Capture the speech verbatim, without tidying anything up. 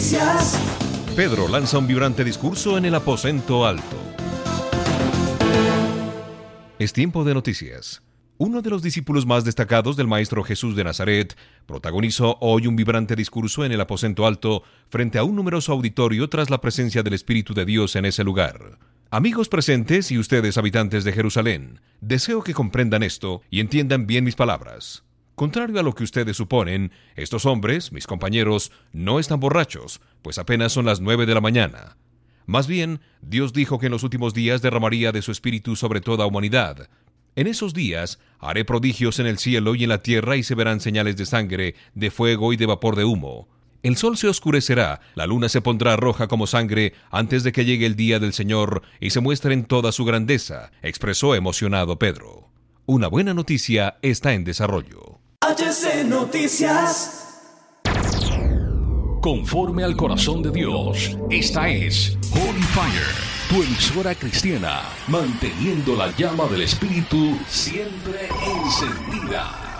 Noticias. Pedro lanza un vibrante discurso en el aposento alto. Es tiempo de noticias. Uno de los discípulos más destacados del Maestro Jesús de Nazaret protagonizó hoy un vibrante discurso en el aposento alto frente a un numeroso auditorio tras la presencia del Espíritu de Dios en ese lugar. Amigos presentes y ustedes habitantes de Jerusalén, deseo que comprendan esto y entiendan bien mis palabras. Contrario a lo que ustedes suponen, estos hombres, mis compañeros, no están borrachos, pues apenas son las nueve de la mañana. Más bien, Dios dijo que en los últimos días derramaría de su Espíritu sobre toda humanidad. En esos días haré prodigios en el cielo y en la tierra y se verán señales de sangre, de fuego y de vapor de humo. El sol se oscurecerá, la luna se pondrá roja como sangre antes de que llegue el día del Señor y se muestre en toda su grandeza, expresó emocionado Pedro. Una buena noticia está en desarrollo. H C Noticias. Conforme al corazón de Dios, esta es Holy Fire, tu emisora cristiana, manteniendo la llama del Espíritu siempre encendida.